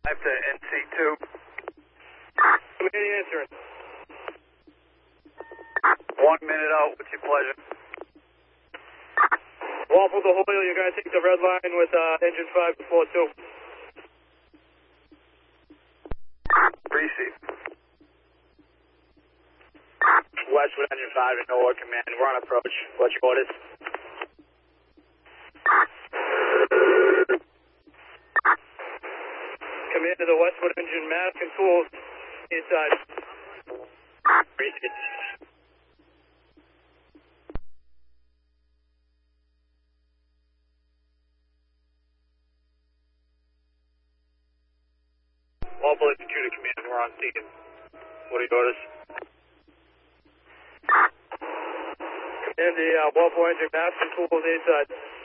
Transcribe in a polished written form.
5 to NC2. Community answering. 1 minute out, what's your pleasure? Waffle to Hoyle, you're going to take the red line with engine 5 to 42. Receive. Westwood engine 5 and NOAA command. We're on approach. What's your orders? Command to the Westwood engine, mask and tools inside. Receive. Waffle engine 2 to command. We're on scene. What are your orders? Command the Waffle engine, mask and tools inside.